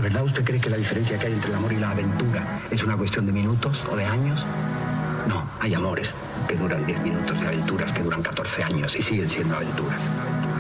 ¿De verdad usted cree que la diferencia que hay entre el amor y la aventura es una cuestión de minutos o de años? No, hay amores que duran 10 minutos y aventuras que duran 14 años y siguen siendo aventuras.